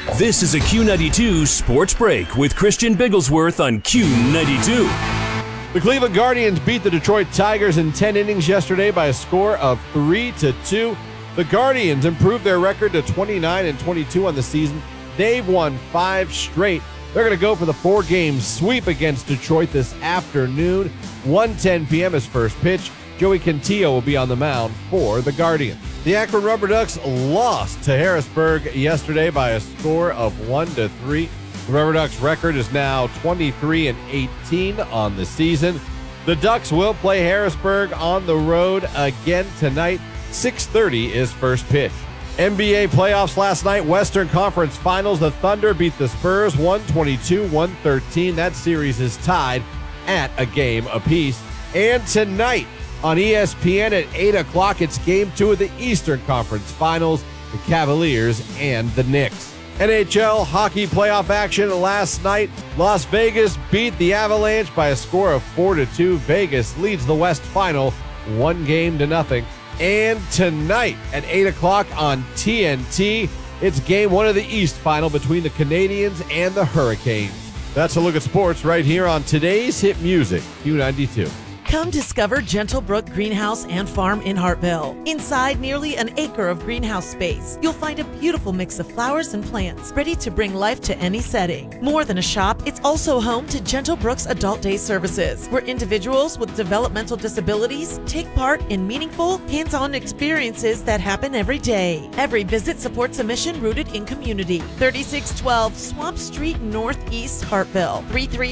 This is a Q92 Sports Break with Christian Bigglesworth on Q92. The Cleveland Guardians beat the Detroit Tigers in 10 innings yesterday by a score of 3-2. The Guardians improved their record to 29-22 on the season. They've won 5 straight. They're going to go for the 4-game sweep against Detroit this afternoon. 1:10 p.m. is first pitch. Joey Cantillo will be on the mound for the Guardians. The Akron Rubber Ducks lost to Harrisburg yesterday by a score of 1-3. The Rubber Ducks record is now 23-18 on the season. The Ducks will play Harrisburg on the road again tonight. 6:30 is first pitch. NBA playoffs last night, Western Conference Finals. The Thunder beat the Spurs 122-113. That series is tied at a game apiece. And tonight on ESPN at 8 o'clock, it's Game 2 of the Eastern Conference Finals, the Cavaliers and the Knicks. NHL hockey playoff action last night. Las Vegas beat the Avalanche by a score of 4-2. Vegas leads the West Final 1-0. And tonight at 8 o'clock on TNT, it's Game 1 of the East Final between the Canadiens and the Hurricanes. That's a look at sports right here on today's hit music, Q92. Come discover Gentlebrook Greenhouse and Farm in Hartville. Inside nearly an acre of greenhouse space, you'll find a beautiful mix of flowers and plants ready to bring life to any setting. More than a shop, it's also home to Gentlebrook's Adult Day services, where individuals with developmental disabilities take part in meaningful, hands-on experiences that happen every day. Every visit supports a mission rooted in community. 3612 Swamp Street Northeast, Hartville.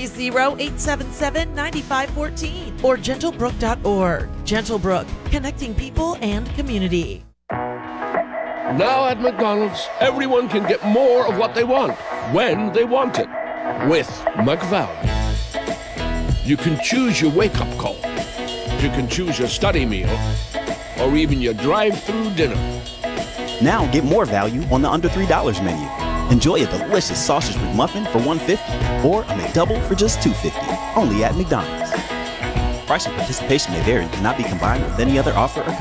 330-877-9514 or gentlebrook.org. Gentlebrook, connecting people and community. Now at McDonald's, everyone can get more of what they want, when they want it, with McValue. You can choose your wake-up call. You can choose your study meal, or even your drive-through dinner. Now get more value on the under $3 menu. Enjoy a delicious sausage McMuffin for $1.50 or a McDouble for just $2.50. Only at McDonald's. Price and participation may vary and cannot be combined with any other offer or